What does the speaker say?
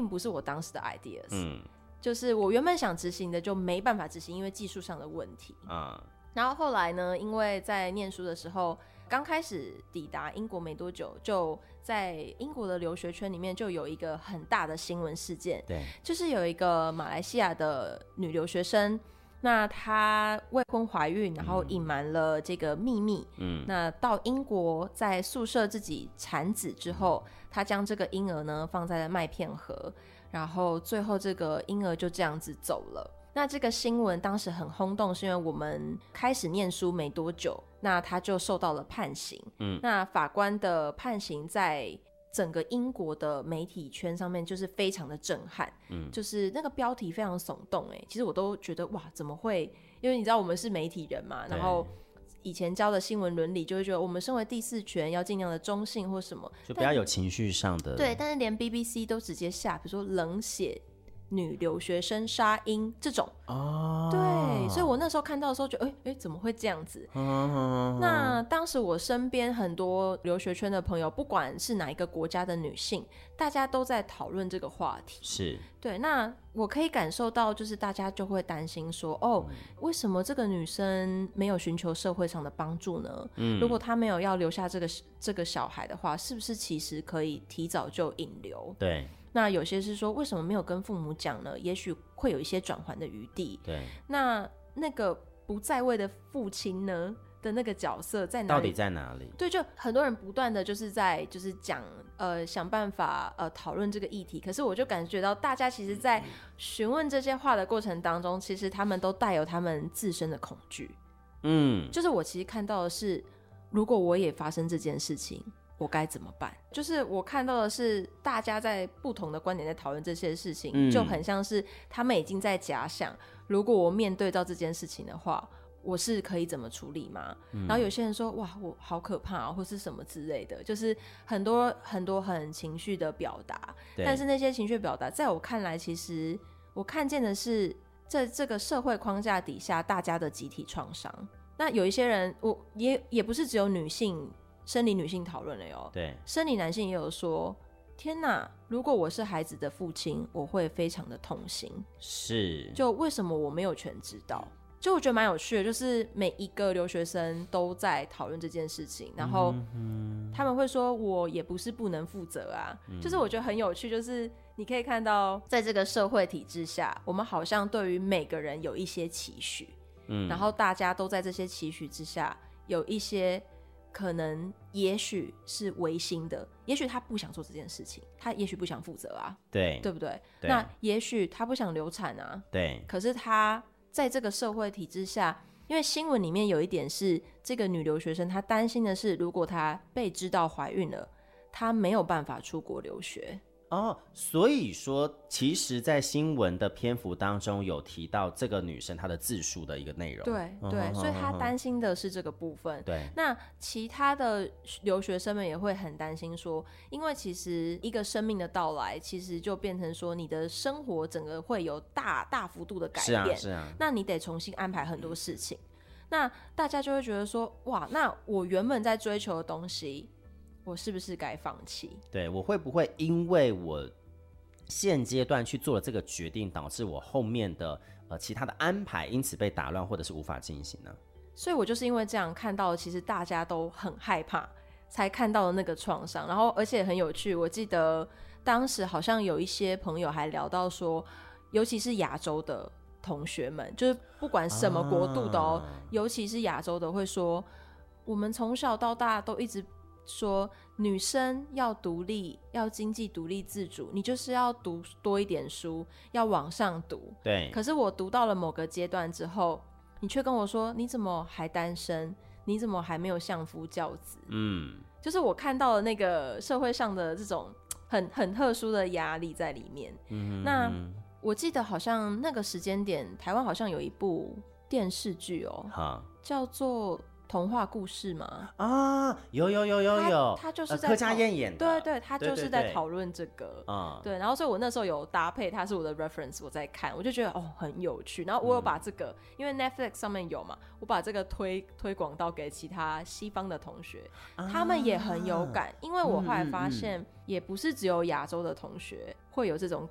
并不是我当时的 ideas，就是我原本想执行的就没办法执行，因为技术上的问题。然后后来呢，因为在念书的时候刚开始抵达英国没多久，就在英国的留学圈里面就有一个很大的新闻事件， 对， 就是有一个马来西亚的女留学生，那她未婚怀孕，然后隐瞒了这个秘密，那到英国在宿舍自己产子之后，她将这个婴儿呢放在了麦片盒，然后最后这个婴儿就这样子走了。那这个新闻当时很轰动，是因为我们开始念书没多久，那他就受到了判刑。那法官的判刑在整个英国的媒体圈上面就是非常的震撼，就是那个标题非常耸动，其实我都觉得哇，怎么会？因为你知道我们是媒体人嘛，然后以前教的新闻伦理就会觉得我们身为第四权要尽量的中性或什么， 就不要有情绪上的。 对，但是连 BBC 都直接下，比如说冷血女留学生杀婴这种，对，所以我那时候看到的时候觉得怎么会这样子。那当时我身边很多留学圈的朋友，不管是哪一个国家的女性，大家都在讨论这个话题。 是， 对，那我可以感受到就是大家就会担心说为什么这个女生没有寻求社会上的帮助呢？如果她没有要留下这个小孩的话，是不是其实可以提早就引流？ 对， 那有些是说为什么没有跟父母讲呢？也许会有一些转圜的余地。 对， 那个不在位的父亲呢的那个角色在哪里？ 到底在哪里？ 对，就很多人不断的就是在就是讲想办法讨论这个议题，可是我就感觉到大家其实在询问这些话的过程当中，其实他们都带有他们自身的恐惧。就是我其实看到的是，如果我也发生这件事情，我该怎么办？就是我看到的是大家在不同的观点在讨论这些事情，就很像是他们已经在假想，如果我面对到这件事情的话，我是可以怎么处理吗？然后有些人说哇我好可怕或是什么之类的，就是很多很多很情绪的表达。但是那些情绪表达在我看来，其实我看见的是在这个社会框架底下大家的集体创伤。那有一些人也不是只有女性生理女性讨论了哟， 对， 生理男性也有说，天哪，如果我是孩子的父亲，我会非常的痛心。 是， 就为什么我没有权知道？就我觉得蛮有趣的，就是每一个留学生都在讨论这件事情，然后他们会说我也不是不能负责啊，就是我觉得很有趣，就是你可以看到在这个社会体制下，我们好像对于每个人有一些期许，然后大家都在这些期许之下有一些可能也许是违心的，也许他不想做这件事情，他也许不想负责啊，对不对？那也许他不想流产啊，对，可是他在这个社会体制下，因为新闻里面有一点是这个女留学生她担心的是，如果她被知道怀孕了，她没有办法出国留学。 所以说其实在新闻的篇幅当中有提到这个女生她的自述的一个内容。 对对，所以她担心的是这个部分。 对， 那其他的留学生们也会很担心说，因为其实一个生命的到来其实就变成说你的生活整个会有大幅度的改变。 是啊， 那你得重新安排很多事情。那大家就会觉得说，哇，那我原本在追求的东西我是不是该放弃？对， 我会不会因为我现阶段去做了这个决定，导致我后面的其他的安排因此被打乱或者是无法进行呢？ 所以我就是因为这样看到其实大家都很害怕才看到的那个创伤，然后而且很有趣，我记得当时好像有一些朋友还聊到说，尤其是亚洲的同学们，就是不管什么国度的尤其是亚洲的会说，我们从小到大都一直说女生要独立，要经济独立自主，你就是要读多一点书，要往上读。对，可是我读到了某个阶段之后，你却跟我说你怎么还单身，你怎么还没有相夫教子？就是我看到了那个社会上的这种很特殊的压力在里面。那我记得好像那个时间点台湾好像有一部电视剧叫做童话故事吗？有，他就是在柯佳嬿演的，对，他就是在讨论这个，对，然后所以我那时候有搭配，他是我的 reference， 我在看，我就觉得很有趣，然后我有把这个，因为 Netflix 上面有嘛，我把这个推广到给其他西方的同学，他们也很有感，因为我后来发现，也不是只有亚洲的同学会有这种